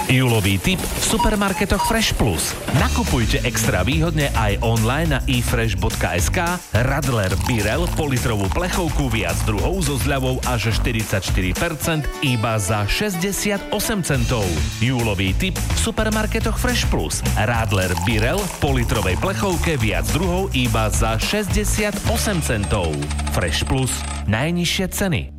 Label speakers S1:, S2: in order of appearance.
S1: Júlový tip v supermarketoch Fresh Plus. Nakupujte extra výhodne aj online na efresh.sk Radler Birel politrovú plechovku viac druhov so zľavou až 44% iba za 68 centov. Júlový tip v supermarketoch Fresh Plus. Radler Birel politrovej plechovke viac druhov iba za 68 centov. Fresh Plus. Najnižšie ceny.